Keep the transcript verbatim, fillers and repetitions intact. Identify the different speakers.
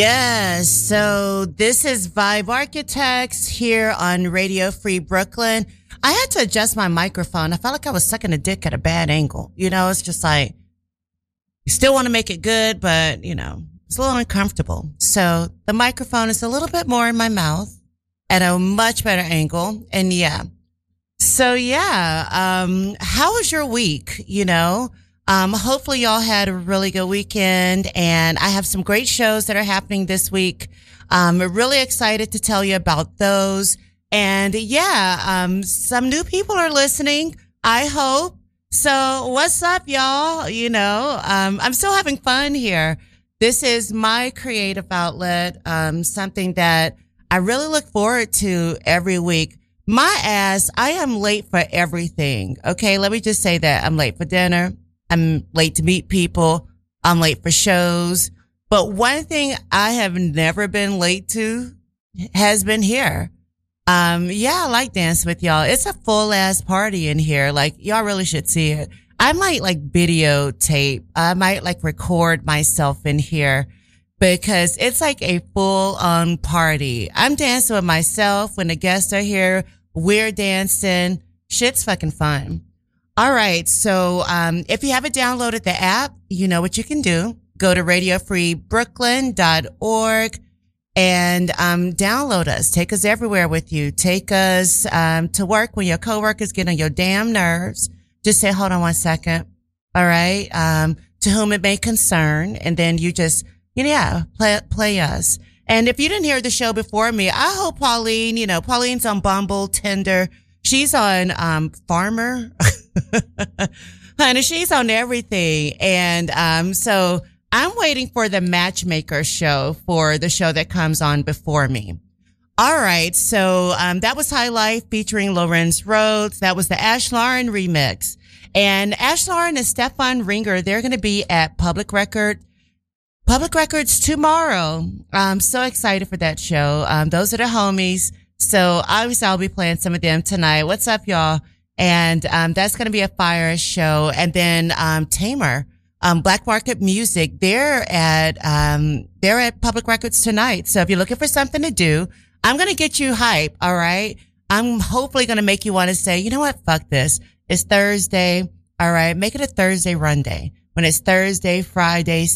Speaker 1: Yes, so this is Vibe Architects here on Radio Free Brooklyn. I had to adjust my microphone. I felt like I was sucking a dick at a bad angle. You know, it's just like, you still want to make it good, but, you know, it's a little uncomfortable. So the microphone is a little bit more in my mouth at a much better angle. And yeah. So yeah, um, how was your week? You know, um, hopefully y'all had a really good weekend, and I have some great shows that are happening this week. Um, we're really excited to tell you about those. And yeah, um, some new people are listening, I hope. So what's up, y'all? You know, um, I'm still having fun here. This is my creative outlet, um, something that I really look forward to every week. My ass, I am late for everything. Okay, let me just say that. I'm late for dinner. I'm late to meet people. I'm late for shows. But one thing I have never been late to has been here. Um, yeah, I like dancing with y'all. It's a full ass party in here. Like, y'all really should see it. I might like videotape. I might like record myself in here because it's like a full on party. I'm dancing with myself. When the guests are here, we're dancing. Shit's fucking fun. All right. So, um, if you haven't downloaded the app, you know what you can do. Go to radio free brooklyn dot org. And, um, download us. Take us everywhere with you. Take us, um, to work when your coworkers get on your damn nerves. Just say, hold on one second. All right. Um, to whom it may concern. And then you just, you know, yeah, play, play us. And if you didn't hear the show before me, I hope Pauline, you know, Pauline's on Bumble, Tinder. She's on, um, Farmer. Honey, she's on everything. And, um, so, I'm waiting for the matchmaker show for the show that comes on before me. All right. So, um, that was High Life featuring Lorenz Rhodes. That was the Ash Lauren remix. And Ash Lauren and Stefan Ringer, they're going to be at Public Record, Public Records tomorrow. I'm so excited for that show. Um, those are the homies. So obviously I'll be playing some of them tonight. What's up, y'all? And, um, that's going to be a fire show. And then, um, Tamer. Um, Black Market Music, they're at, um, they're at Public Records tonight. So if you're looking for something to do, I'm going to get you hype. All right. I'm hopefully going to make you want to say, you know what? Fuck this. It's Thursday. All right. Make it a Thursday run day. When it's Thursday, Friday,